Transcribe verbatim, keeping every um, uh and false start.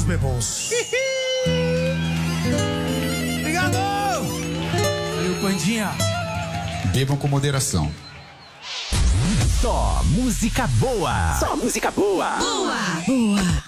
peoples. Obrigado! Valeu, Pandinha. Bebam com moderação. Só música boa. Só música boa. Boa. Boa.